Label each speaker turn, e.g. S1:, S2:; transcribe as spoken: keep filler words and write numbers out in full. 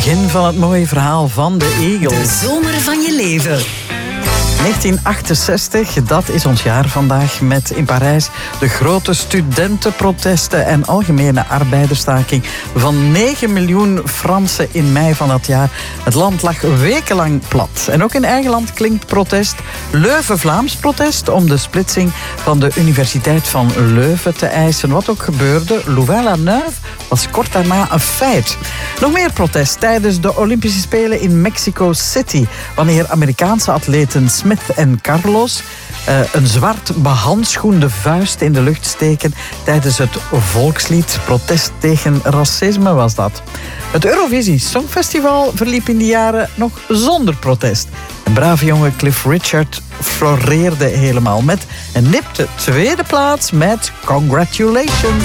S1: begin van het mooie verhaal van de Eagles.
S2: De zomer van je leven.
S1: negentien achtenzestig, dat is ons jaar vandaag, met in Parijs de grote studentenprotesten en algemene arbeidersstaking van negen miljoen Fransen in mei van dat jaar. Het land lag wekenlang plat. En ook in eigen land klinkt protest. Leuven-Vlaams protest om de splitsing van de Universiteit van Leuven te eisen. Wat ook gebeurde, Louvain-la-Neuve was kort daarna een feit. Nog meer protest tijdens de Olympische Spelen in Mexico City, wanneer Amerikaanse atleten Smith en Carlos uh, een zwart behandschoende vuist in de lucht steken tijdens het volkslied. Protest tegen racisme was dat. Het Eurovisie Songfestival verliep in die jaren nog zonder protest. En brave jonge Cliff Richard floreerde helemaal met een nipte tweede plaats met Congratulations.